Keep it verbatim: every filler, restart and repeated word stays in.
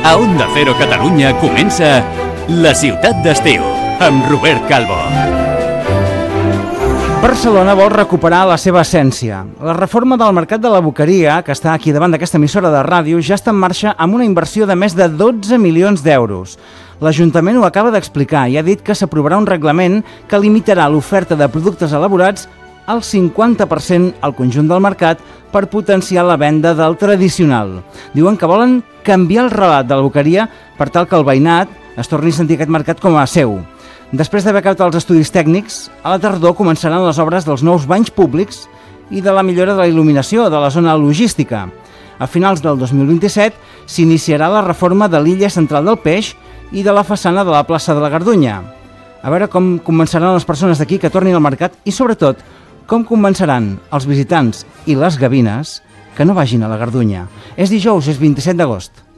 A Onda Cero Catalunya comença La Ciutat d'Estiu, amb Robert Calvo. Barcelona vol recuperar la seva essència. La reforma del mercat de la Boqueria, que està aquí davant d'aquesta emissora de ràdio, ja està en marxa amb una inversió de més de dotze milions d'euros. L'Ajuntament ho acaba d'explicar i ha dit que s'aprovarà un reglament que limitarà l'oferta de productes elaborats al cinquanta per cent al conjunt del mercat per potenciar la venda del tradicional. Diuen que volen canviar el relat de la Boqueria per tal que el veïnat es torni a sentir aquest mercat com a seu. Després d'haver acabat els estudis tècnics, a la tardor començaran les obres dels nous banys públics i de la millora de la il·luminació de la zona logística. A finals del dos mil vint-i-set s'iniciarà la reforma de l'illa central del Peix i de la façana de la plaça de la Gardunya. A veure com convenceran les persones d'aquí que tornin al mercat i, sobretot, com convenceran els visitants i les gavines que no vagin a la Gardunya. És dijous, és vint-i-set d'agost.